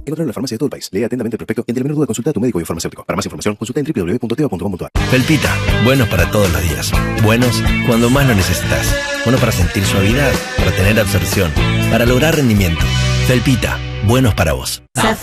Encontrarlo en la farmacia de todo el país. Lee atentamente el prospecto y ante la menor duda consulta a tu médico o farmacéutico. Para más información, consulta en www.teva.com.ar. Felpita, buenos para todos los días. Buenos cuando más lo necesitas. Buenos para sentir suavidad, para tener absorción, para lograr rendimiento. Felpita, buenos para vos.